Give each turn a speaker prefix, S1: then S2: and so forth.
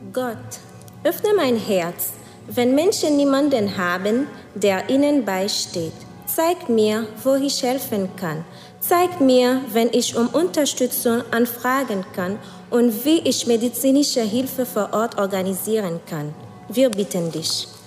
S1: Gott, öffne mein Herz, wenn Menschen niemanden haben, der ihnen beisteht. Zeig mir, wo ich helfen kann. Zeig mir, wenn ich um Unterstützung anfragen kann und wie ich medizinische Hilfe vor Ort organisieren kann. Wir bitten dich.